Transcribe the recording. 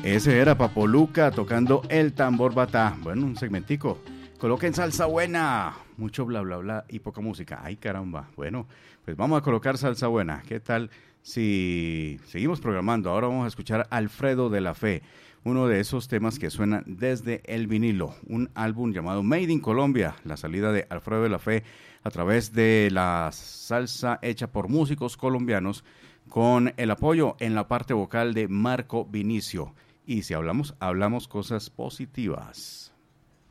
Ese era Papoluca tocando el tambor batá. Bueno, un segmentico. Coloquen salsa buena. Mucho bla bla bla y poca música. Ay, caramba. Bueno, pues vamos a colocar salsa buena. ¿Qué tal si seguimos programando? Ahora vamos a escuchar a Alfredo de la Fe, uno de esos temas que suenan desde el vinilo, un álbum llamado Made in Colombia, la salida de Alfredo de la Fe a través de la salsa hecha por músicos colombianos con el apoyo en la parte vocal de Marco Vinicio. Y si hablamos cosas positivas.